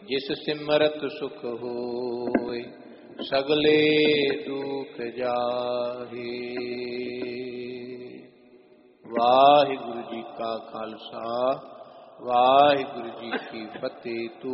जिस सिमरत सुख होए सगले दुख जाहे। वाहिगुरु जी का खालसा वाहिगुरु जी की फतेह।